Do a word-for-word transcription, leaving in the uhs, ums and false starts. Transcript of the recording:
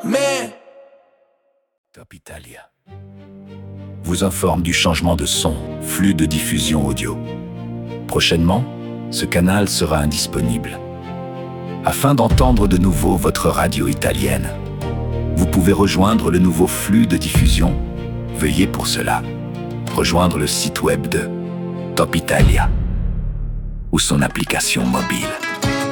Mais Top Italia vous informe du changement de son, flux de diffusion audio. Prochainement, ce canal sera indisponible. Afin d'entendre de nouveau votre radio italienne, vous pouvez rejoindre le nouveau flux de diffusion. Veuillez pour cela rejoindre le site web de Top Italia ou son application mobile.